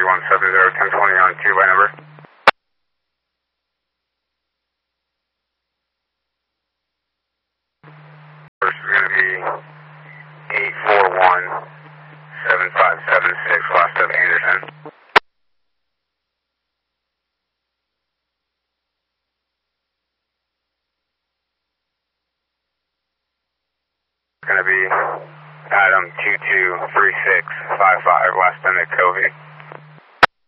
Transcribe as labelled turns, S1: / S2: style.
S1: 3170 1020 on 2 by number. First is going to be 8417576 west of Anderson. Going to be Adam 223655 west of Covey.